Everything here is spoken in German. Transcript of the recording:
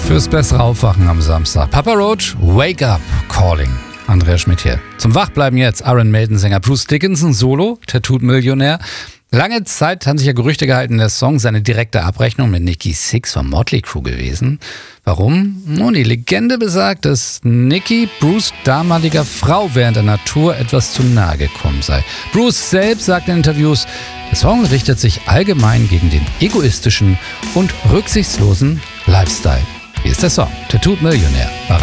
Fürs bessere Aufwachen am Samstag. Papa Roach, Wake Up Calling. Andrea Schmidt hier. Zum Wachbleiben jetzt Iron Maiden-Sänger Bruce Dickinson, Solo, Tattooed-Millionär. Lange Zeit haben sich ja Gerüchte gehalten, der Song sei eine direkte Abrechnung mit Nikki Sixx von Motley Crue gewesen. Warum? Nun, die Legende besagt, dass Nikki Bruce' damaliger Frau während der Natur etwas zu nahe gekommen sei. Bruce selbst sagt in Interviews, der Song richtet sich allgemein gegen den egoistischen und rücksichtslosen Lifestyle. Hier ist der Song, Tattooed Millionär.